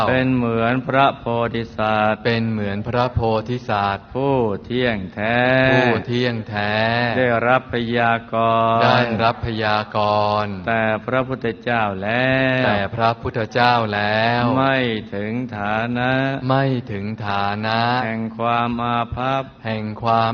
เป็นเหมือนพระโพธิสัตว์เป็นเหมือนพระโพธิสัตว์ผู้เที่ยงแท้ผู้เที่ยงแท้ได้รับพยากรณ์ได้รับพยากรณ์แต่พระพุทธเจ้าแล้วแต่พระพุทธเจ้าแล้วไม่ถึงฐานะไม่ถึงฐานะแห่งความอาภัพแห่งความ